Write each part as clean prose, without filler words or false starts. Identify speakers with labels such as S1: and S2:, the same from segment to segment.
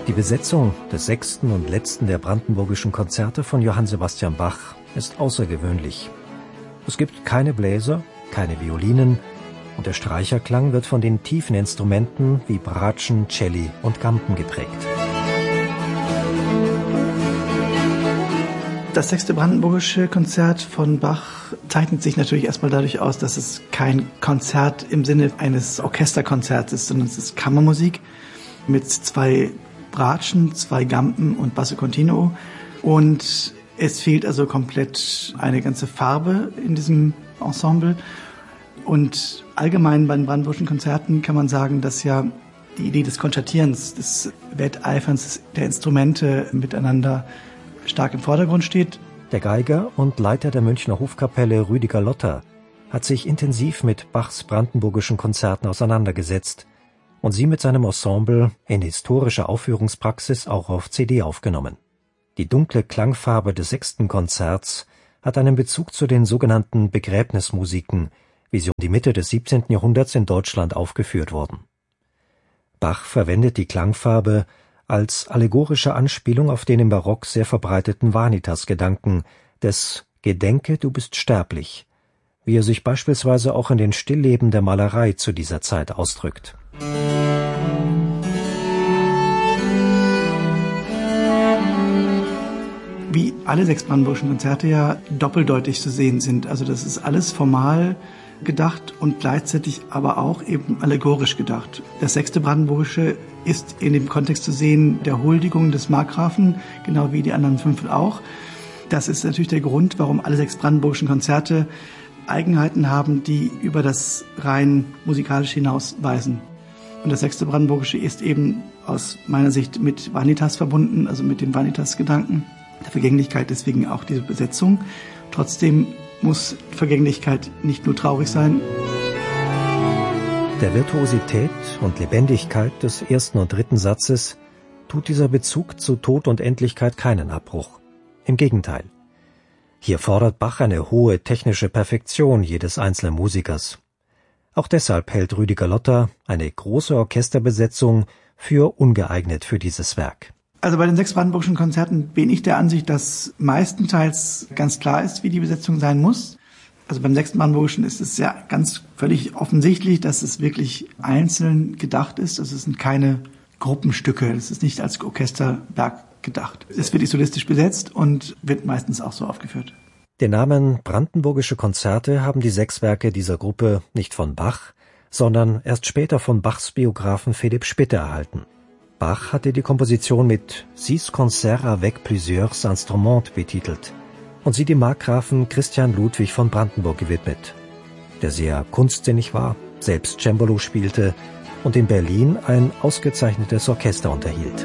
S1: Die Besetzung des 6. und letzten der brandenburgischen Konzerte von Johann Sebastian Bach ist außergewöhnlich. Es gibt keine Bläser, keine Violinen und der Streicherklang wird von den tiefen Instrumenten wie Bratschen, Celli und Gampen geprägt.
S2: Das 6. Brandenburgische Konzert von Bach zeichnet sich natürlich erstmal dadurch aus, dass es kein Konzert im Sinne eines Orchesterkonzerts ist, sondern es ist Kammermusik mit 2 Bratschen, 2 Gampen und Basso Continuo. Und es fehlt also komplett eine ganze Farbe in diesem Ensemble. Und allgemein bei den brandenburgischen Konzerten kann man sagen, dass ja die Idee des Konzertierens, des Wetteiferns der Instrumente miteinander stark im Vordergrund steht.
S1: Der Geiger und Leiter der Münchner Hofkapelle Rüdiger Lotter hat sich intensiv mit Bachs brandenburgischen Konzerten auseinandergesetzt und sie mit seinem Ensemble in historischer Aufführungspraxis auch auf CD aufgenommen. Die dunkle Klangfarbe des 6. Konzerts hat einen Bezug zu den sogenannten Begräbnismusiken, wie sie um die Mitte des 17. Jahrhunderts in Deutschland aufgeführt wurden. Bach verwendet die Klangfarbe als allegorische Anspielung auf den im Barock sehr verbreiteten Vanitas-Gedanken des »Gedenke, du bist sterblich«, wie er sich beispielsweise auch in den Stillleben der Malerei zu dieser Zeit ausdrückt.
S2: Wie alle 6 brandenburgischen Konzerte ja doppeldeutig zu sehen sind. Also das ist alles formal gedacht und gleichzeitig aber auch eben allegorisch gedacht. Das 6. Brandenburgische ist in dem Kontext zu sehen der Huldigung des Markgrafen, genau wie die anderen 5 auch. Das ist natürlich der Grund, warum alle 6 brandenburgischen Konzerte Eigenheiten haben, die über das rein musikalische hinausweisen. Und das 6. Brandenburgische ist eben aus meiner Sicht mit Vanitas verbunden, also mit dem Vanitas-Gedanken. Der Vergänglichkeit, deswegen auch diese Besetzung. Trotzdem muss Vergänglichkeit nicht nur traurig sein.
S1: Der Virtuosität und Lebendigkeit des 1. und 3. Satzes tut dieser Bezug zu Tod und Endlichkeit keinen Abbruch. Im Gegenteil. Hier fordert Bach eine hohe technische Perfektion jedes einzelnen Musikers. Auch deshalb hält Rüdiger Lotter eine große Orchesterbesetzung für ungeeignet für dieses Werk.
S2: Also bei den 6 brandenburgischen Konzerten bin ich der Ansicht, dass meistenteils ganz klar ist, wie die Besetzung sein muss. Also beim 6. brandenburgischen ist es ja ganz völlig offensichtlich, dass es wirklich einzeln gedacht ist. Also es sind keine Gruppenstücke, es ist nicht als Orchesterwerk gedacht. Es wird isolistisch besetzt und wird meistens auch so aufgeführt.
S1: Den Namen Brandenburgische Konzerte haben die 6 Werke dieser Gruppe nicht von Bach, sondern erst später von Bachs Biografen Philipp Spitte erhalten. Bach hatte die Komposition mit Six Concerts avec plusieurs instruments betitelt und sie dem Markgrafen Christian Ludwig von Brandenburg gewidmet, der sehr kunstsinnig war, selbst Cembalo spielte und in Berlin ein ausgezeichnetes Orchester unterhielt.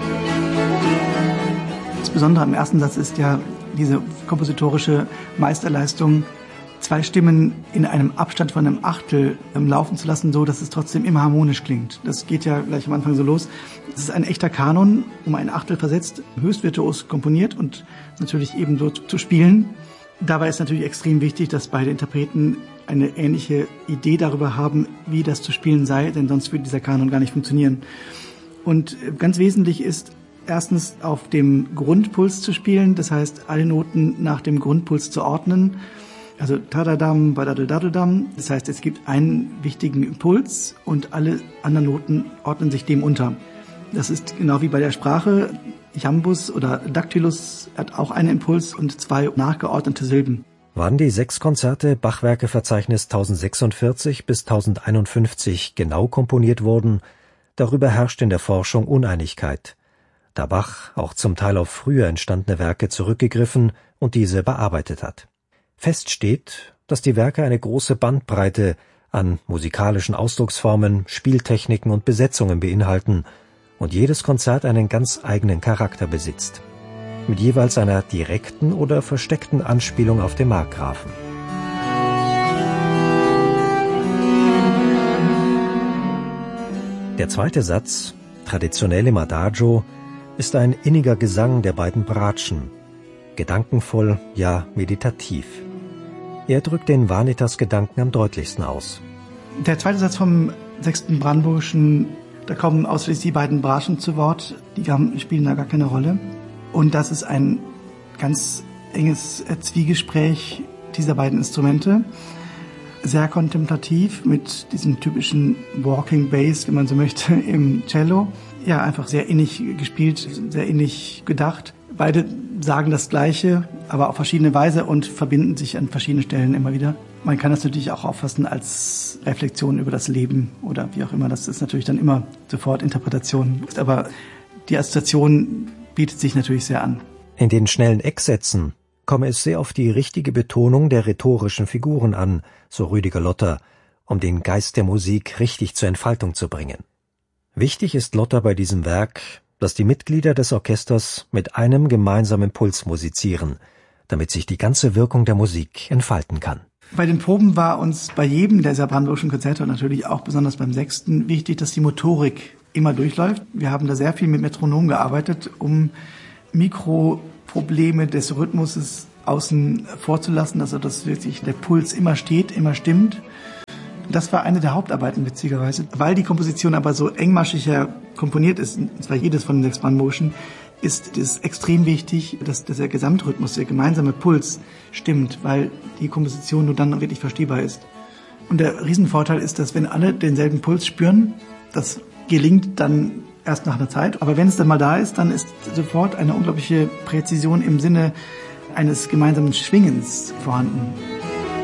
S2: Das Besondere am 1. Satz ist ja diese kompositorische Meisterleistung, 2 Stimmen in einem Abstand von einem Achtel laufen zu lassen, so dass es trotzdem immer harmonisch klingt. Das geht ja gleich am Anfang so los. Es ist ein echter Kanon, um ein Achtel versetzt, höchst virtuos komponiert und natürlich eben so zu spielen. Dabei ist natürlich extrem wichtig, dass beide Interpreten eine ähnliche Idee darüber haben, wie das zu spielen sei, denn sonst würde dieser Kanon gar nicht funktionieren. Und ganz wesentlich ist, erstens auf dem Grundpuls zu spielen, das heißt, alle Noten nach dem Grundpuls zu ordnen. Also tadadam, badadadadam. Das heißt, es gibt einen wichtigen Impuls und alle anderen Noten ordnen sich dem unter. Das ist genau wie bei der Sprache. Jambus oder Dactylus hat auch einen Impuls und 2 nachgeordnete Silben.
S1: Wann die 6 Konzerte Bachwerkeverzeichnis 1046 bis 1051 genau komponiert wurden, darüber herrscht in der Forschung Uneinigkeit, da Bach auch zum Teil auf früher entstandene Werke zurückgegriffen und diese bearbeitet hat. Fest steht, dass die Werke eine große Bandbreite an musikalischen Ausdrucksformen, Spieltechniken und Besetzungen beinhalten und jedes Konzert einen ganz eigenen Charakter besitzt, mit jeweils einer direkten oder versteckten Anspielung auf den Markgrafen. Der 2. Satz, traditionell im Adagio, ist ein inniger Gesang der beiden Bratschen, gedankenvoll, ja meditativ. Er drückt den Vanitas-Gedanken am deutlichsten aus.
S2: Der 2. Satz vom 6. Brandenburgischen Da kommen ausschließlich die beiden Braschen zu Wort, die spielen da gar keine Rolle. Und das ist ein ganz enges Zwiegespräch dieser beiden Instrumente. Sehr kontemplativ mit diesem typischen Walking Bass, wenn man so möchte, im Cello. Ja, einfach sehr innig gespielt, sehr innig gedacht. Beide sagen das Gleiche, aber auf verschiedene Weise und verbinden sich an verschiedenen Stellen immer wieder. Man kann das natürlich auch auffassen als Reflexion über das Leben oder wie auch immer. Das ist natürlich dann immer sofort Interpretation. Aber die Assoziation bietet sich natürlich sehr an.
S1: In den schnellen Ecksätzen komme es sehr auf die richtige Betonung der rhetorischen Figuren an, so Rüdiger Lotter, um den Geist der Musik richtig zur Entfaltung zu bringen. Wichtig ist Lotter bei diesem Werk, dass die Mitglieder des Orchesters mit einem gemeinsamen Puls musizieren, damit sich die ganze Wirkung der Musik entfalten kann.
S2: Bei den Proben war uns bei jedem dieser brandenburgischen Konzerte und natürlich auch besonders beim 6. wichtig, dass die Motorik immer durchläuft. Wir haben da sehr viel mit Metronom gearbeitet, um Mikroprobleme des Rhythmuses außen vorzulassen, also dass wirklich der Puls immer steht, immer stimmt. Das war eine der Hauptarbeiten, witzigerweise. Weil die Komposition aber so engmaschiger komponiert ist, und zwar jedes von den 6 brandenburgischen, ist es extrem wichtig, dass der Gesamtrhythmus, der gemeinsame Puls stimmt, weil die Komposition nur dann wirklich verstehbar ist. Und der Riesenvorteil ist, dass wenn alle denselben Puls spüren, das gelingt dann erst nach einer Zeit. Aber wenn es dann mal da ist, dann ist sofort eine unglaubliche Präzision im Sinne eines gemeinsamen Schwingens vorhanden.